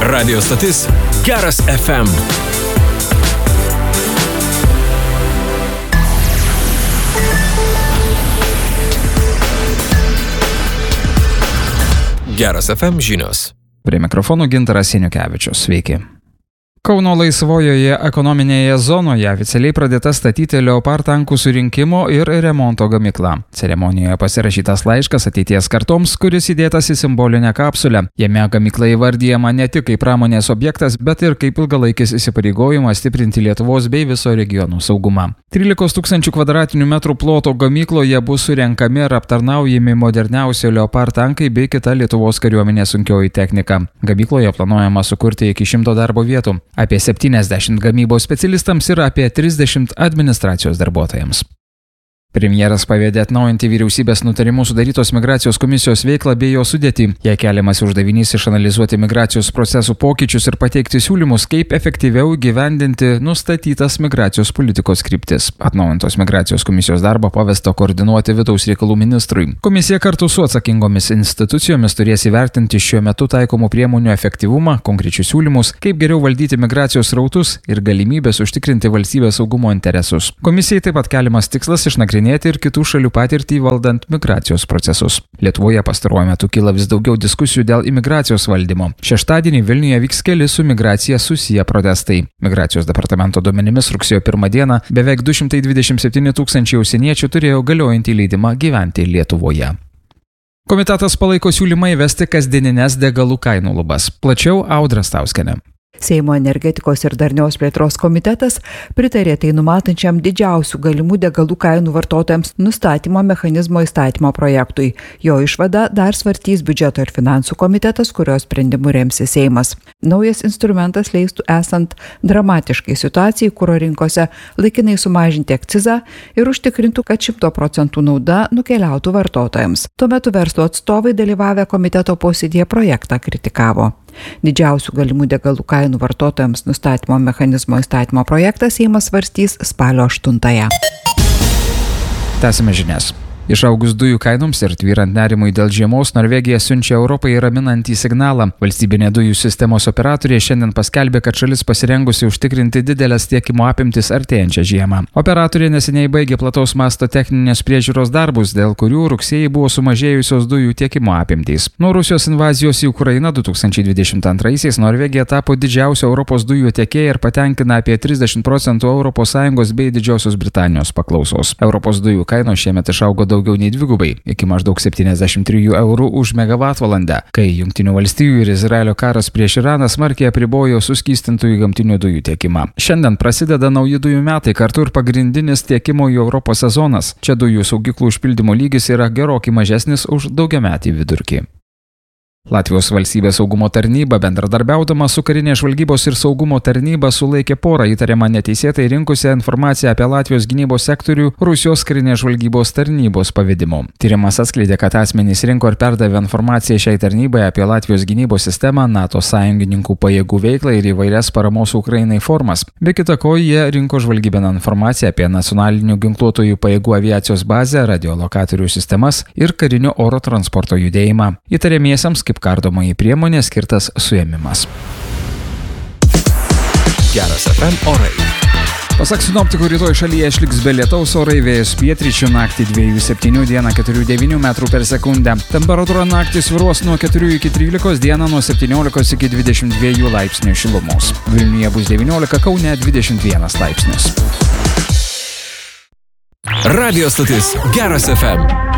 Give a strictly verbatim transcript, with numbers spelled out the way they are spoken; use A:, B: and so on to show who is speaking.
A: Radio stotis Geras F M. Geras F M žinios.
B: Prie mikrofonų Gintaras Seniukevičius. Sveiki. Kauno laisvojoje ekonominėje zonoje oficialiai pradėta statyti Leopard tankų surinkimo ir remonto gamykla. Ceremonijoje pasirašytas laiškas ateities kartoms, kuris įdėtas į simbolinę kapsulę. Jame gamykla įvardyjama ne tik kaip pramonės objektas, bet ir kaip ilgalaikis įsipareigojimas stiprinti Lietuvos bei viso regionų saugumą. trylikos tūkstančių kvadratinių metrų ploto gamykloje bus surenkami ir aptarnaujami moderniausi Leopard tankai bei kita Lietuvos kariuomenės sunkioji technika. Gamykloje planuojama sukurti iki šimto darbo vietų. Apie septyniasdešimt gamybos specialistams ir apie trisdešimt administracijos darbuotojams. Premjeras pavedė atnaujinti vyriausybės nutarimu sudarytos migracijos komisijos veiklą bei jo sudėtį. Jai keliamas uždavinys išanalizuoti migracijos procesų pokyčius ir pateikti siūlymus, kaip efektyviau gyvendinti nustatytas migracijos politikos kryptis. Atnaujintos migracijos komisijos darbą pavesta koordinuoti vidaus reikalų ministrui. Komisija kartu su atsakingomis institucijomis turės įvertinti šiuo metu taikomų priemonių efektyvumą, konkrečius siūlymus, kaip geriau valdyti migracijos srautus ir galimybės užtikrinti valstybės saugumo interesus. Komisijai taip pat keliamas tikslas išnagrinėti ir kitų šalių patirtį valdant migracijos procesus. Lietuvoje pastaruoju metu kyla vis daugiau diskusijų dėl imigracijos valdymo. Šeštadienį Vilniuje vyks keli su migracija susiję protestai. Migracijos departamento duomenimis rugsėjo pirmą dieną beveik du šimtai dvidešimt septyni tūkstančiai užsieniečių turėjo galiojantį leidimą gyventi Lietuvoje. Komitetas palaiko siūlymą įvesti kasdienines degalų kainų lubas. Plačiau Audra Stauskienė.
C: Seimo energetikos ir darnios plėtros komitetas pritarė tai numatančiam didžiausių galimų degalų kainų vartotojams nustatymo mechanizmo įstatymo projektui. Jo išvada dar svarstys biudžeto ir finansų komitetas, kurios sprendimu remsis Seimas. Naujas instrumentas leistų esant dramatiškai situacijai kuro rinkose laikinai sumažinti akcizą ir užtikrintų, kad šimto procentų nauda nukeliautų vartotojams. Tuo metu verslo atstovai dalyvavę komiteto posėdėje projektą kritikavo. Didžiausių galimų degalų kainų vartotojams nustatymo mechanizmo įstatymo projektą Seimas svarstys spalio aštuntąją.
B: Tęsime žinias. Išaugus dujų kainoms ir tvyrant nerimui dėl žiemos, Norvegija siunčia Europai raminantį signalą. Valstybinė dujų sistemos operatorė šiandien paskelbė, kad šalis pasirengusi užtikrinti didelės tiekimo apimtis artėjančią žiemą. Operatorė neseniai baigė plataus masto techninės priežiūros darbus, dėl kurių rugsėjį buvo sumažėjusios dujų tiekimo apimtys. Nuo Rusijos invazijos į Ukrainą du tūkstančiai dvidešimt antraisiais Norvegija tapo didžiausia Europos dujų tiekėja ir patenkina apie trisdešimt procentų Europos Sąjungos bei Didžiosios Britanijos paklausos. Europos dujų kainos šiemet išaugo daug daugiau nei dvigubai, iki maždaug septyniasdešimt trijų eurų už megavatvalandę, kai Jungtinių valstijų ir Izraelio karas prieš Iraną smarkiai apribojo suskystintųjų gamtinių dujų tiekimą. Šiandien prasideda nauji dujų metai, kartu ir pagrindinis tiekimo į Europos sezonas. Čia dujų saugyklų užpildymo lygis yra gerokai mažesnis už daugiametį vidurkį. Latvijos valstybės saugumo tarnyba bendradarbiaudama su karinės žvalgybos ir saugumo tarnyba sulaikė porą įtariamą neteisėtai rinkusią informaciją apie Latvijos gynybos sektorių Rusijos karinės žvalgybos tarnybos pavedimu. Tyrimas atskleidė, kad asmenys rinko ir perdavė informaciją šiai tarnybai apie Latvijos gynybos sistemą, NATO sąjungininkų pajėgų veiklą ir įvairias paramos Ukrainai formas. Be kita ko, jie rinko žvalgybinę informaciją apie nacionalinių ginkluotojų pajėgų aviacijos bazę, radiolokatorių sistemas ir karinio oro transporto judėjimą. Įtariamiesiems kaip kardomąjį priemonė skirtas suėmimas.
A: Geras F M orai.
B: Pasak sinoptikų, rytoj šalyje išliks be lietaus, orai vėjas pietryčių, naktį dviejų septynių, dieną keturių devynių metrų per sekundę. Temperatūra naktį svyruos nuo keturių iki trylikos, dieną nuo septyniolikos iki dvidešimt dviejų laipsnių šilumos. Vilniuje bus devyniolika, Kaune dvidešimt vienas laipsnis.
A: Radio stotis Geras F M.